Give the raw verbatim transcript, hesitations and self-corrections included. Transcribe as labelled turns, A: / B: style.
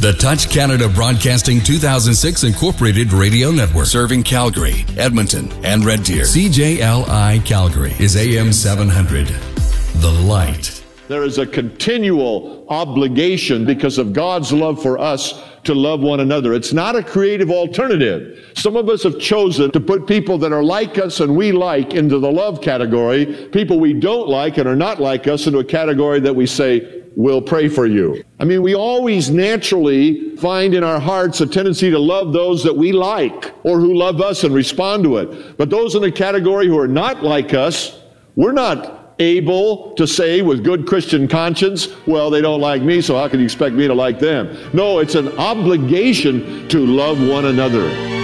A: The Touch Canada Broadcasting two thousand six Incorporated Radio Network, serving Calgary, Edmonton, and Red Deer. C J L I Calgary is A M seven hundred. The Light.
B: There is a continual obligation because of God's love for us to love one another. It's not a creative alternative. Some of us have chosen to put people that are like us and we like into the love category, people we don't like and are not like us into a category that we say, we'll pray for you. I mean, we always naturally find in our hearts a tendency to love those that we like or who love us and respond to it. But those in the category who are not like us, we're not able to say with good Christian conscience, well, they don't like me, so how can you expect me to like them? No, it's an obligation to love one another.